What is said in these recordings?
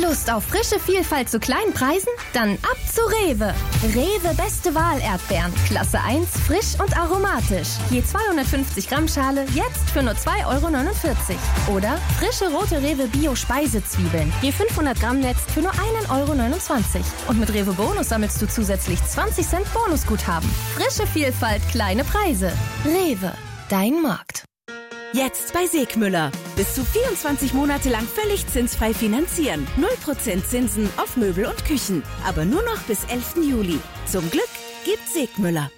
Lust auf frische Vielfalt zu kleinen Preisen? Dann ab zu Rewe. Rewe Beste Wahl Erdbeeren. Klasse 1, frisch und aromatisch. Je 250 Gramm Schale, jetzt für nur 2,49 €. Oder frische rote Rewe Bio Speisezwiebeln. Je 500 Gramm Netz für nur 1,29 €. Und mit Rewe Bonus sammelst du zusätzlich 20 Cent Bonusguthaben. Frische Vielfalt, kleine Preise. Rewe, dein Markt. Jetzt bei Segmüller. Bis zu 24 Monate lang völlig zinsfrei finanzieren. 0% Zinsen auf Möbel und Küchen. Aber nur noch bis 11. Juli. Zum Glück gibt Segmüller.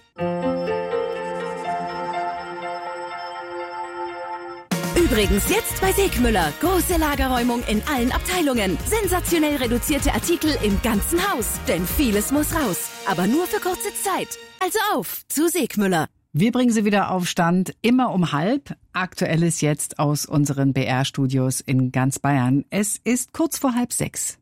Übrigens jetzt bei Segmüller. Große Lagerräumung in allen Abteilungen. Sensationell reduzierte Artikel im ganzen Haus. Denn vieles muss raus. Aber nur für kurze Zeit. Also auf zu Segmüller. Wir bringen Sie wieder auf Stand, immer um 5:30. Aktuelles jetzt aus unseren BR-Studios in ganz Bayern. Es ist kurz vor 5:30.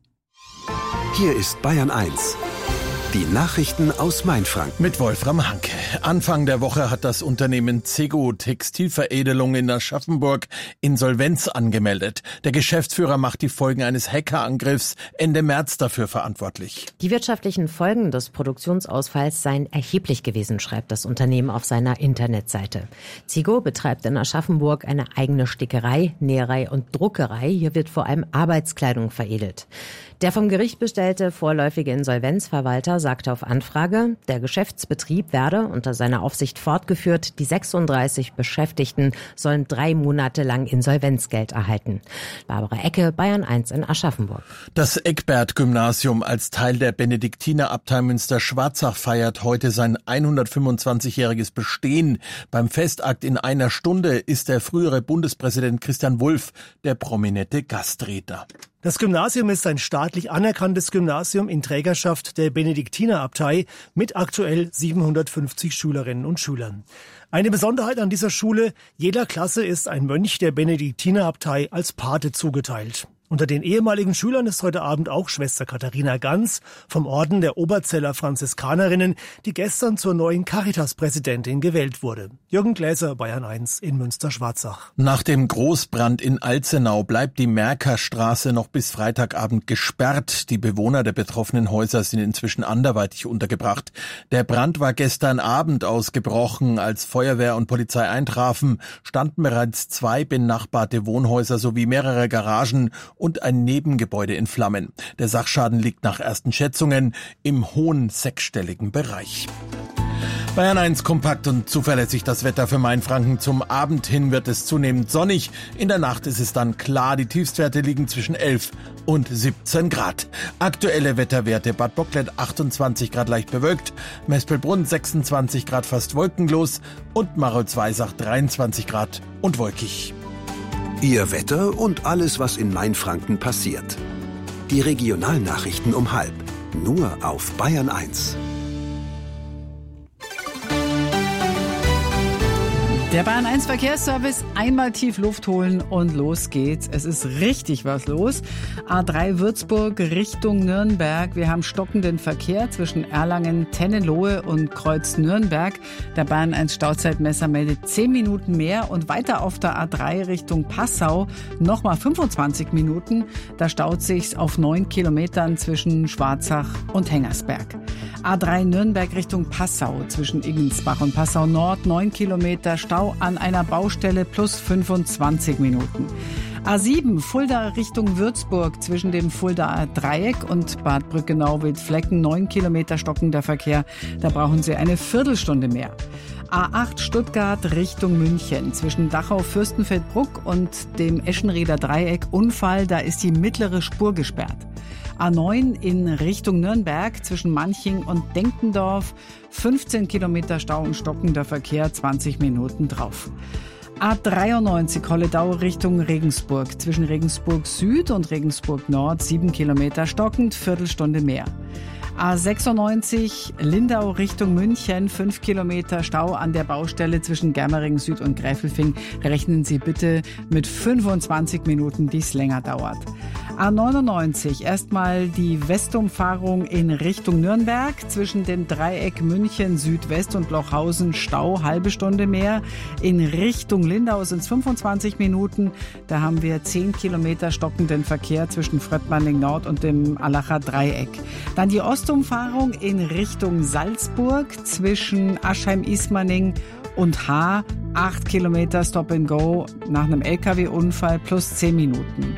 Hier ist Bayern 1. Die Nachrichten aus Mainfranken. Mit Wolfram Hanke. Anfang der Woche hat das Unternehmen Zego Textilveredelung in Aschaffenburg Insolvenz angemeldet. Der Geschäftsführer macht die Folgen eines Hackerangriffs Ende März dafür verantwortlich. Die wirtschaftlichen Folgen des Produktionsausfalls seien erheblich gewesen, schreibt das Unternehmen auf seiner Internetseite. Zego betreibt in Aschaffenburg eine eigene Stickerei, Näherei und Druckerei. Hier wird vor allem Arbeitskleidung veredelt. Der vom Gericht bestellte vorläufige Insolvenzverwalter sagte auf Anfrage, der Geschäftsbetrieb werde unter seiner Aufsicht fortgeführt. Die 36 Beschäftigten sollen 3 Monate lang Insolvenzgeld erhalten. Barbara Ecke, Bayern 1 in Aschaffenburg. Das Eckbert-Gymnasium als Teil der Benediktinerabtei Münster-Schwarzach feiert heute sein 125-jähriges Bestehen. Beim Festakt in einer Stunde ist der frühere Bundespräsident Christian Wulff der prominente Gastredner. Das Gymnasium ist ein staatlich anerkanntes Gymnasium in Trägerschaft der Benediktinerabtei mit aktuell 750 Schülerinnen und Schülern. Eine Besonderheit an dieser Schule: jeder Klasse ist ein Mönch der Benediktinerabtei als Pate zugeteilt. Unter den ehemaligen Schülern ist heute Abend auch Schwester Katharina Ganz vom Orden der Oberzeller Franziskanerinnen, die gestern zur neuen Caritas-Präsidentin gewählt wurde. Jürgen Gläser, Bayern 1 in Münster-Schwarzach. Nach dem Großbrand in Alzenau bleibt die Merkerstraße noch bis Freitagabend gesperrt. Die Bewohner der betroffenen Häuser sind inzwischen anderweitig untergebracht. Der Brand war gestern Abend ausgebrochen. Als Feuerwehr und Polizei eintrafen, standen bereits 2 benachbarte Wohnhäuser sowie mehrere Garagen und ein Nebengebäude in Flammen. Der Sachschaden liegt nach ersten Schätzungen im hohen 6-stelligen Bereich. Bayern 1 kompakt und zuverlässig das Wetter für Mainfranken. Zum Abend hin wird es zunehmend sonnig. In der Nacht ist es dann klar. Die Tiefstwerte liegen zwischen 11 und 17 Grad. Aktuelle Wetterwerte: Bad Bocklet 28 Grad leicht bewölkt, Mespelbrunn 26 Grad fast wolkenlos und Marolz-Weisach 23 Grad und wolkig. Ihr Wetter und alles, was in Mainfranken passiert. Die Regionalnachrichten um 5:30. Nur auf Bayern 1. Der Bayern 1 Verkehrsservice, einmal tief Luft holen und los geht's. Es ist richtig was los. A3 Würzburg Richtung Nürnberg. Wir haben stockenden Verkehr zwischen Erlangen, Tennenlohe und Kreuz Nürnberg. Der Bayern 1 Stauzeitmesser meldet 10 Minuten mehr und weiter auf der A3 Richtung Passau nochmal 25 Minuten. Da staut sich's auf 9 Kilometern zwischen Schwarzach und Hengersberg. A3 Nürnberg Richtung Passau zwischen Iggensbach und Passau Nord 9 Kilometer Stau an einer Baustelle plus 25 Minuten. A7 Fulda Richtung Würzburg zwischen dem Fuldaer Dreieck und Bad Brückenau-Wildflecken 9 Kilometer stockender Verkehr. Da brauchen Sie eine Viertelstunde mehr. A8 Stuttgart Richtung München zwischen Dachau-Fürstenfeldbruck und dem Eschenrieder Dreieck Unfall. Da ist die mittlere Spur gesperrt. A9 in Richtung Nürnberg zwischen Manching und Denkendorf 15 Kilometer Stau und stockender Verkehr, 20 Minuten drauf. A93 Holledau Richtung Regensburg zwischen Regensburg Süd und Regensburg Nord 7 Kilometer stockend, Viertelstunde mehr. A96 Lindau Richtung München 5 Kilometer Stau an der Baustelle zwischen Germering Süd und Gräfelfing. Rechnen Sie bitte mit 25 Minuten, die es länger dauert. A99, erstmal die Westumfahrung in Richtung Nürnberg. Zwischen dem Dreieck München Südwest und Lochhausen Stau, halbe Stunde mehr. In Richtung Lindau sind es 25 Minuten. Da haben wir 10 Kilometer stockenden Verkehr zwischen Fröttmanning Nord und dem Allacher Dreieck. Dann die Ostumfahrung in Richtung Salzburg zwischen Aschheim-Ismaning und Haar. 8 Kilometer Stop and Go nach einem LKW-Unfall plus 10 Minuten.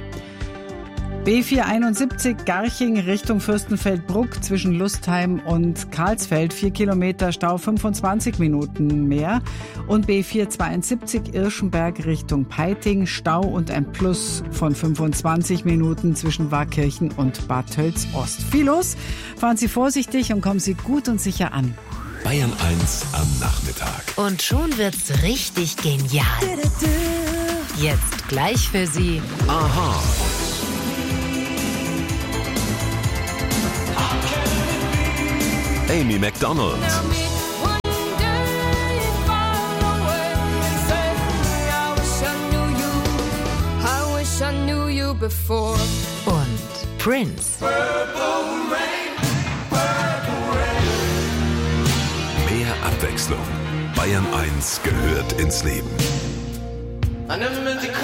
B471 Garching Richtung Fürstenfeldbruck zwischen Lustheim und Karlsfeld, 4 Kilometer Stau, 25 Minuten mehr. Und B472 Irschenberg Richtung Peiting, Stau und ein Plus von 25 Minuten zwischen Warkirchen und Bad Tölz-Ost. Viel los, fahren Sie vorsichtig und kommen Sie gut und sicher an. Bayern 1 am Nachmittag. Und schon wird's richtig genial. Jetzt gleich für Sie. Aha. Amy Macdonald. Und Prince. Mehr Abwechslung. Bayern 1 gehört ins Leben.